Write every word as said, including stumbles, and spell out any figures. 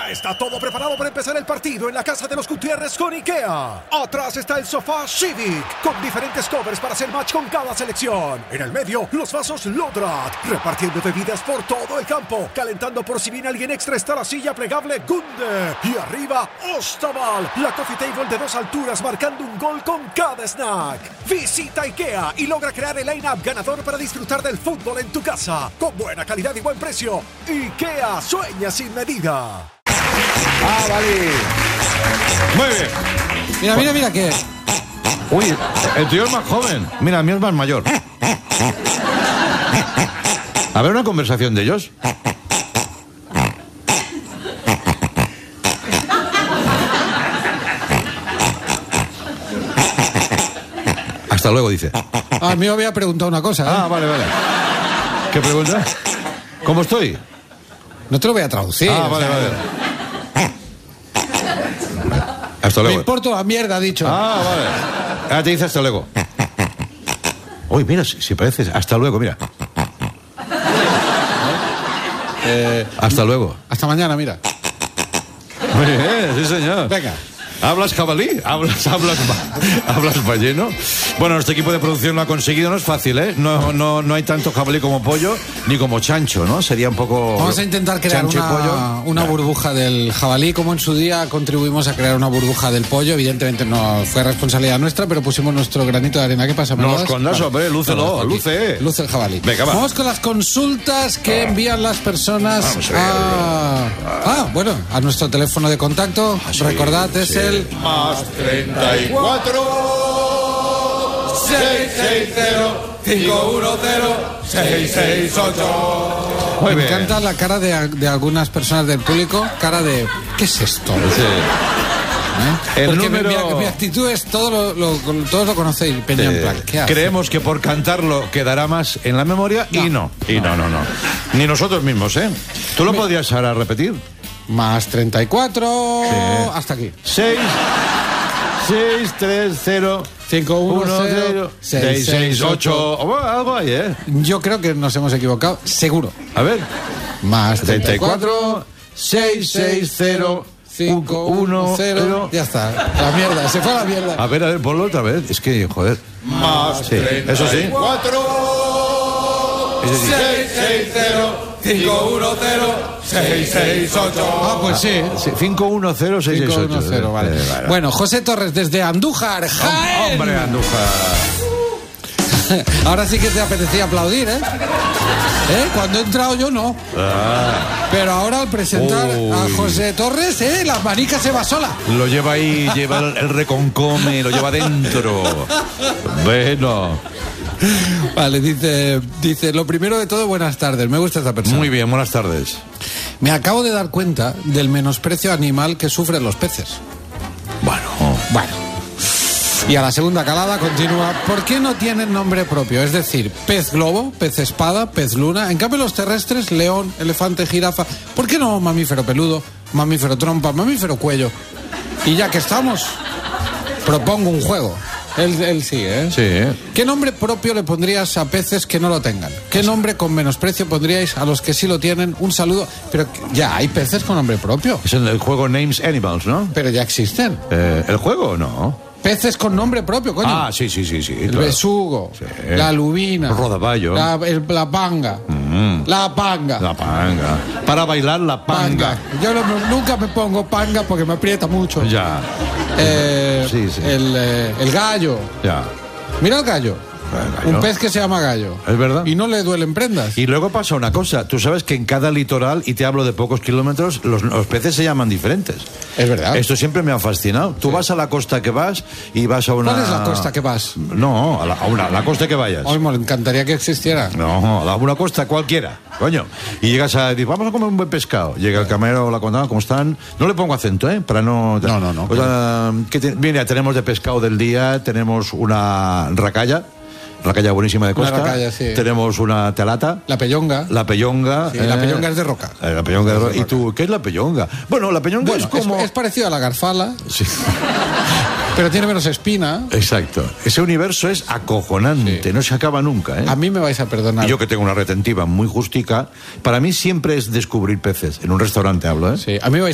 Ya está todo preparado para empezar el partido en la casa de los Gutiérrez con IKEA. Atrás está el sofá Civic, con diferentes covers para hacer match con cada selección. En el medio, los vasos Lodrat, repartiendo bebidas por todo el campo. Calentando por si viene alguien extra está la silla plegable Gunde. Y arriba, Ostaval, la coffee table de dos alturas marcando un gol con cada snack. Visita IKEA y logra crear el line-up ganador para disfrutar del fútbol en tu casa. Con buena calidad y buen precio. IKEA sueña sin medida. Ah, vale. Muy bien. Mira, mira, mira que... Uy, el tío es más joven. Mira, el mío es más mayor. A ver una conversación de ellos. Hasta luego, dice. A mí me había preguntado una cosa, ¿eh? Ah, vale, vale. ¿Qué pregunta? ¿Cómo estoy? No te lo voy a traducir. Ah, o vale, sea, vale. Hasta Me luego. importa la mierda, ha dicho. Ah, vale. Ahora te dice hasta luego. Uy, mira, si, si pareces. Hasta luego, mira. Eh, Hasta luego. hasta mañana, mira. Muy bien, sí, señor. Venga. ¿Hablas jabalí? ¿Hablas, hablas, hablas balleno? Bueno, nuestro equipo de producción lo ha conseguido, no es fácil, ¿eh? No, no, no hay tanto jabalí como pollo, ni como chancho, ¿no? Sería un poco... Vamos a intentar crear chancho y una, pollo. una Ya. burbuja del jabalí, como en su día contribuimos a crear una burbuja del pollo. Evidentemente no fue responsabilidad nuestra, pero pusimos nuestro granito de arena. ¿Qué pasa, No ¿me os lo das? escondas, hombre, lúcelo, No, aquí. luce. Luce el jabalí. Venga, va. Vamos con las consultas que envían las personas Vamos a ver. a... Ah, bueno, a nuestro teléfono de contacto. sí, Recordad, es sí. el... Más treinta y cuatro seis seis cero cinco uno cero seis seis ocho. Muy Me bien. encanta la cara de, de algunas personas del público, cara de ¿qué es esto? Sí. ¿Eh? El Porque mi- número- mi, mi actitud es todo lo, lo- todos lo conocéis, Peña en Eh, plan, ¿qué hace? creemos que por cantarlo quedará más en la memoria y no. Y no, no, no. Ni nosotros mismos, ¿eh? ¿Tú lo podrías ahora repetir? Más treinta y cuatro Sí. hasta aquí. seis seis tres cero cinco uno uno cero cero seis seis seis ocho. ocho. Algo hay, ¿eh? Yo creo que nos hemos equivocado, seguro. A ver. Más treinta y cuatro seis seis cero cinco uno cero. Ya está, la mierda, se fue a la mierda. A ver, a ver, ponlo otra vez. Es que, joder. Más Sí, eso sí. cuatro Ese sí. seis seis cero cinco uno cero seis seis ocho. Ah, pues sí. Sí, cinco uno cero seis seis cinco uno ocho. cero, vale. Eh, vale. Bueno, José Torres desde Andújar, Jaén. Hombre, Andújar. Ahora sí que te apetecía aplaudir, ¿eh? ¿Eh? Cuando he entrado yo no. Ah, Pero ahora al presentar Uy. a José Torres, ¿eh? La manica se va sola. lo lleva ahí, lleva el, el reconcome, lo lleva dentro. Bueno, Vale, dice, dice, lo primero de todo, buenas tardes. Me gusta esta persona. muy bien, buenas tardes. Me acabo de dar cuenta del menosprecio animal que sufren los peces. Bueno, Bueno. Y a la segunda calada continúa. ¿Por qué no tienen nombre propio? Es decir, pez globo, pez espada, pez luna. En cambio los terrestres, león, elefante, jirafa. ¿Por qué no mamífero peludo, mamífero trompa, mamífero cuello? Y ya que estamos, propongo un juego. Él, él sigue, ¿eh? sí, ¿eh? ¿Qué nombre propio le pondrías a peces que no lo tengan? ¿Qué nombre con menosprecio pondríais a los que sí lo tienen? Un saludo. Pero ya hay peces con nombre propio. Es el, el juego Names Animals, ¿no? Pero ya existen. Eh, ¿El juego no? Peces con nombre propio, coño. Ah, sí, sí, sí, sí. El claro. besugo, Sí. la lubina, El rodaballo. la, el- la panga, Mm. la panga, La panga. Para bailar la panga. Yo no me- nunca me pongo panga porque me aprieta mucho. Ya, Eh, Sí, sí. El, eh, el gallo. ya. Mira el gallo. El gallo. Un pez que se llama gallo. Es verdad. Y no le duelen prendas. Y luego pasa una cosa, tú sabes que en cada litoral, y te hablo de pocos kilómetros, los, los peces se llaman diferentes. Es verdad. Esto siempre me ha fascinado. Tú vas a la costa que vas y vas a una... ¿Cuál es la costa que vas? No, a la, a una, a la costa que vayas. Hoy me encantaría que existiera. No, a la- una costa cualquiera, coño. Y llegas a decir, vamos a comer un buen pescado. Llega el camarero o la contadora, ¿cómo están? No le pongo acento, ¿eh? Para no... No, no, no. O sea, ¿qué te- Mira, tenemos de pescado del día, tenemos una racalla, racalla buenísima de Una costa. racalla, sí. Tenemos una telata. La pellonga. La pellonga. Sí, la pellonga es de roca. Eh, La pellonga de Es de roca. ¿Y tú qué es la pellonga? Bueno, la pellonga Bueno, es como... es, es parecido a la garfala, Sí. pero tiene menos espina. Exacto. Ese universo es acojonante, Sí. no se acaba nunca, ¿eh? A mí me vais a perdonar. Y yo que tengo una retentiva muy justica, para mí siempre es descubrir peces. En un restaurante hablo, ¿eh? Sí, a mí me vais